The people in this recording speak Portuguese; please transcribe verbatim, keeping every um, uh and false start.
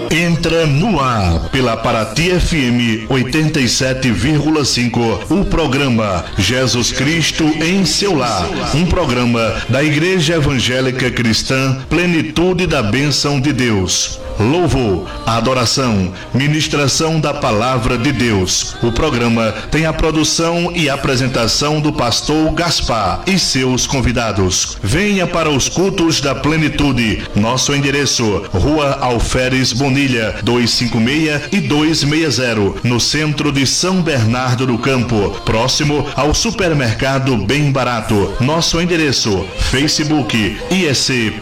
Entra no ar pela Paraty F M oitenta e sete vírgula cinco, o programa Jesus Cristo em seu lar, um programa da Igreja Evangélica Cristã Plenitude da Bênção de Deus. Louvor, adoração, ministração da Palavra de Deus. O programa tem a produção e apresentação do pastor Gaspar e seus convidados. Venha para os cultos da Plenitude. Nosso endereço: Rua Alferes Bonilha, duzentos e cinquenta e seis e duzentos e sessenta, no centro de São Bernardo do Campo, próximo ao supermercado Bem Barato. Nosso endereço: Facebook I E C